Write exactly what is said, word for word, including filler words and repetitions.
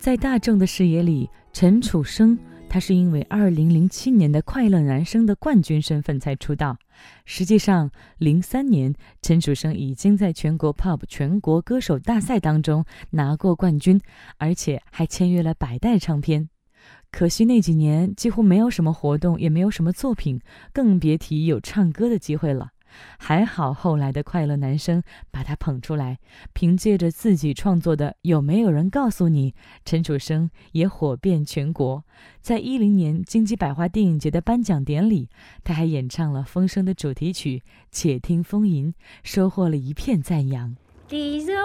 在大众的视野里，陈楚生他是因为二零零七年的快乐男声的冠军身份才出道。实际上零三年陈楚生已经在全国 Pop 全国歌手大赛当中拿过冠军，而且还签约了百代唱片。可惜那几年几乎没有什么活动，也没有什么作品，更别提有唱歌的机会了。还好后来的快乐男声把他捧出来，凭借着自己创作的有没有人告诉你，陈楚生也火遍全国。在一零年金鸡百花电影节的颁奖典礼，他还演唱了《风声》的主题曲《且听风吟》，收获了一片赞扬。